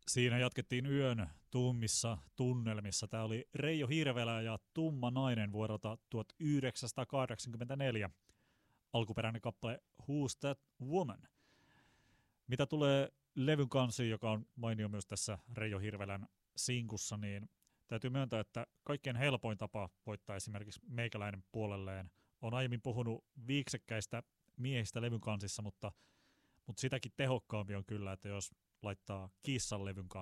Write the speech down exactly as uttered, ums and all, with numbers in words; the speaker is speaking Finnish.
Siinä jatkettiin yön tummissa tunnelmissa. Tämä oli Reijo Hirvelä ja Tumma nainen vuodelta tuhatyhdeksänsataakahdeksankymmentäneljä. Alkuperäinen kappale Who's That Woman? Mitä tulee levyn kansiin, joka on mainio myös tässä Reijo Hirvelän sinkussa, niin täytyy myöntää, että kaikkein helpoin tapa voittaa esimerkiksi meikäläinen puolelleen. Olen aiemmin puhunut viiksekkäistä miehistä levyn kansissa, mutta, mutta sitäkin tehokkaampi on kyllä, että jos laittaa kissan levyn kanssa